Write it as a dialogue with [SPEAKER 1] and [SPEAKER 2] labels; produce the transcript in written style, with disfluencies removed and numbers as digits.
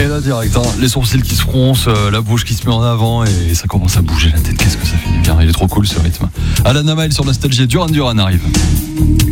[SPEAKER 1] Et là direct, les sourcils qui se froncent, la bouche qui se met en avant et ça commence à bouger la tête. Qu'est-ce que ça fait du bien. Il est trop cool ce rythme. Alana Miles sur Nostalgie. Duran Duran arrive.